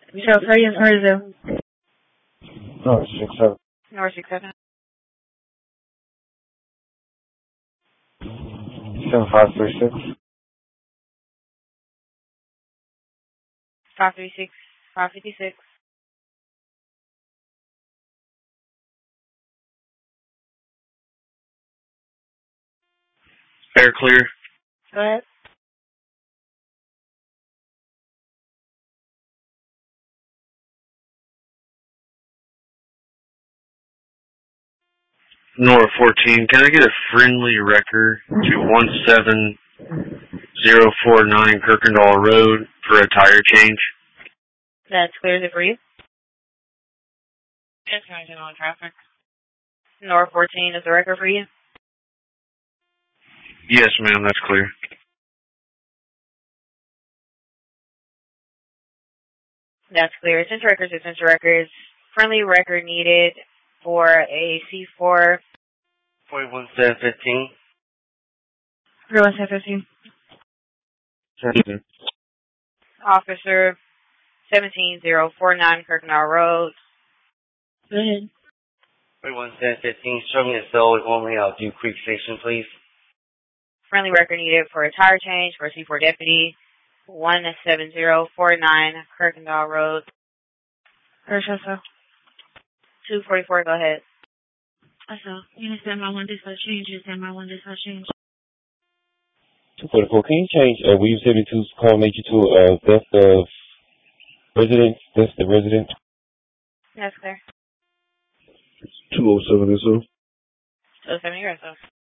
Michelle, sorry, in Orzo. No, 67. North 67. 7536. 536. 556. Air clear. Go ahead. Nora 14. Can I get a friendly wrecker to 17049 Kirkendall Road for a tire change? That's clear. Is it for you? Yes, going on traffic. Nora 14 is the record for you? Yes, ma'am, that's clear. That's clear. It's into records. It's into records. Friendly record needed for a C4. 41-15. 01-15. Officer 17049 Kirkendall Road. Go ahead. 41-15. Show me a cell with only out Dew Creek Station, please. Friendly record needed for a tire change for a C4 deputy. 17049 Kirkendall Road. Urshasa. 244, go ahead. Also, unit stand by 1 dispatch change, stand by 1 dispatch change. 244, can you change Weave 72's call major to death of resident? That's the resident. That's clear. 207 SO. 207, you're SO.